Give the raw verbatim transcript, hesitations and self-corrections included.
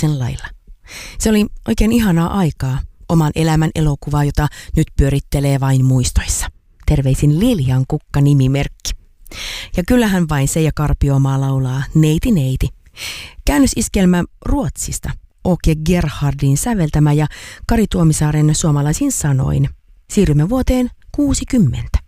Karpioisen lailla. Se oli oikein ihanaa aikaa, oman elämän elokuvaa, jota nyt pyörittelee vain muistoissa. Terveisin Liljan Kukka nimimerkki. Ja kyllähän vain Seija Karpiomaa laulaa Neiti neiti. Käännösiskelmä Ruotsista, Åke Gerhardin säveltämä ja Kari Tuomisaaren suomalaisin sanoin. Siirrymme vuoteen kuusikymmentä.